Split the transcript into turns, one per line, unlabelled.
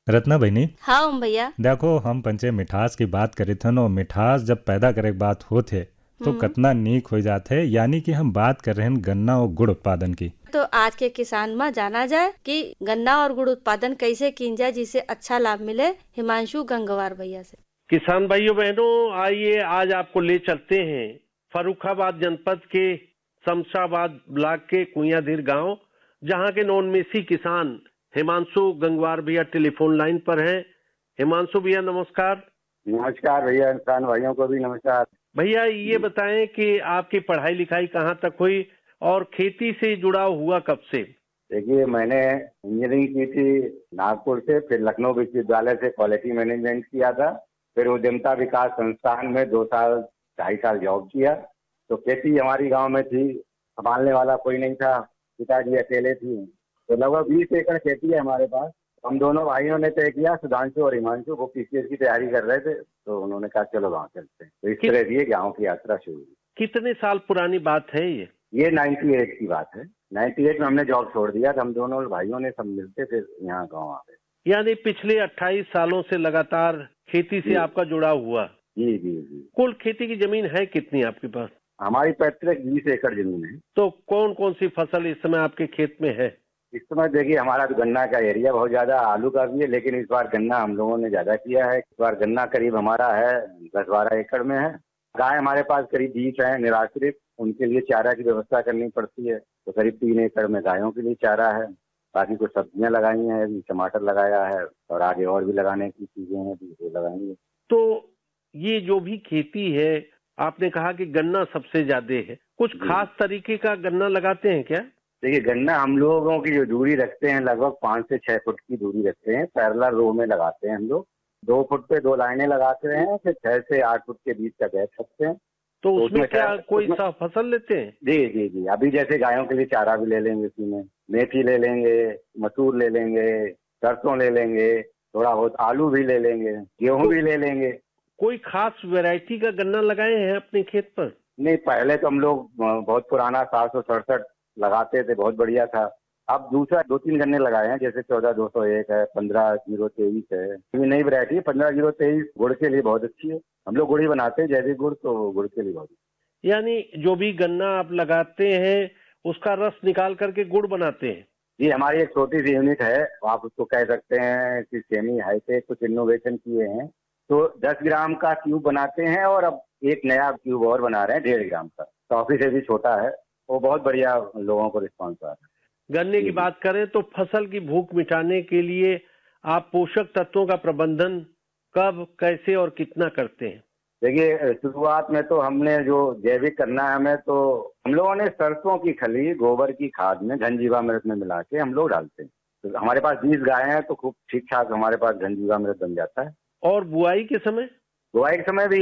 रत्ना बहनी,
हाँ ओम भैया।
देखो हम पंचे मिठास की बात करे थे नो। मिठास जब पैदा करे के बात होथे तो
हम्म।
कतना नीक हो जाते। यानी कि हम बात कर रहे हैं गन्ना और गुड़ उत्पादन की।
तो आज के किसान में जाना जाए कि गन्ना और गुड़ उत्पादन कैसे किया जाए जिससे अच्छा लाभ मिले। हिमांशु गंगवार भैया से।
किसान भाइयों बहनों, आइए आज आपको ले चलते हैं फर्रुखाबाद जनपद के शमशाबाद ब्लॉक के कुइयाधीर गांव, जहां के नॉनमेसी किसान हिमांशु गंगवार भैया टेलीफोन लाइन पर हैं। हिमांशु भैया नमस्कार।
नमस्कार भैया, किसान भाइयों को भी नमस्कार।
भैया ये बताएं कि आपकी पढ़ाई लिखाई कहाँ तक हुई और खेती से जुड़ाव हुआ कब से?
देखिए, मैंने इंजीनियरिंग की थी नागपुर से, फिर लखनऊ विश्वविद्यालय से क्वालिटी मैनेजमेंट किया था, फिर उद्यमता विकास संस्थान में 2 साल 2.5 साल जॉब किया। तो खेती हमारी गांव में थी, संभालने वाला कोई नहीं था, पिताजी अकेले थी। तो लगभग 20 एकड़ खेती है हमारे पास। हम दोनों भाइयों ने तय किया, सुधांशु और हिमांशु, वो पीसीएस की तैयारी कर रहे थे, तो उन्होंने कहा चलो गाँव चलते हैं। तो इस तरह ये गाँव की यात्रा शुरू हुई।
कितने साल पुरानी बात है ये?
98 की बात है। 98 में हमने जॉब छोड़ दिया था, हम दोनों भाइयों ने सब मिलते फिर यहाँ गाँव आ गए।
यानी पिछले 28 सालों से लगातार खेती से आपका जुड़ाव हुआ।
जी जी जी।
कुल खेती की जमीन है कितनी आपके पास?
हमारी पैतृक 20 एकड़ जमीन है।
तो कौन कौन सी फसल इस समय आपके खेत में है?
इस समय देखिए, हमारा तो गन्ना का एरिया बहुत ज्यादा, आलू का भी है, लेकिन इस बार गन्ना हम लोगों ने ज्यादा किया है। इस बार गन्ना करीब हमारा है 10-12 एकड़ में है। गाय हमारे पास करीब 20 है निराश्रित, उनके लिए चारा की व्यवस्था करनी पड़ती है। तो करीब 3 एकड़ में गायों के लिए चारा है। बाकी कुछ सब्जियां लगाई हैं, अभी टमाटर लगाया है और आगे और भी लगाने की चीजें हैं, भी वो लगाएंगे।
तो ये जो भी खेती है, आपने कहा कि गन्ना सबसे ज्यादा है, कुछ खास तरीके का गन्ना लगाते हैं क्या?
देखिए, गन्ना हम लोगों की जो दूरी रखते हैं, लगभग 5 से 6 फुट की दूरी रखते हैं। पैरेलल रो में लगाते हैं हम लोग। 2 फुट पे 2 लाइनें लगाते हैं, फिर 6 से 8 फुट के बीच का गैप रखते हैं।
तो उसमें क्या कोई सा फसल लेते हैं?
जी जी जी। अभी जैसे गायों के लिए चारा भी ले लेंगे, उसी में मेथी ले लेंगे, मसूर ले लेंगे, सरसों ले लेंगे, थोड़ा बहुत आलू भी ले लेंगे, गेहूं भी ले लेंगे।
कोई खास वैरायटी का गन्ना लगाए हैं अपने खेत पर?
नहीं, पहले तो हम लोग बहुत पुराना 767 लगाते थे, बहुत बढ़िया था। अब दूसरा 2-3 गन्ने लगाए हैं, जैसे 14-201 है, 15-023 है। ये नई वैरायटी है। 15-023 गुड़ के लिए बहुत अच्छी है। हम लोग गुड़ ही बनाते हैं, जैविक गुड़, तो गुड़ के लिए बहुत अच्छी।
यानी जो भी गन्ना आप लगाते हैं उसका रस निकाल करके गुड़ बनाते हैं?
जी, हमारी एक छोटी सी यूनिट है, आप उसको कह सकते हैं कि सेमी हाईटेक कुछ इनोवेशन किए हैं। तो 10 ग्राम का क्यूब बनाते हैं और अब एक नया क्यूब और बना रहे हैं 1.5 ग्राम का। काफी से भी छोटा है, वो बहुत बढ़िया लोगों को रिस्पॉन्स आ रहा है।
गन्ने की बात करें तो फसल की भूख मिटाने के लिए आप पोषक तत्वों का प्रबंधन कब, कैसे और कितना करते हैं?
देखिए, शुरुआत में तो हमने जो जैविक करना है हमें, तो हम लोगों ने सरसों की खली गोबर की खाद में घनजीवामृत में मिला के हम लोग डालते हैं। तो हमारे पास 20 गाय हैं, तो खूब ठीक ठाक हमारे पास घनजीवामृत बन जाता है।
और बुआई के समय?
बुआई के समय भी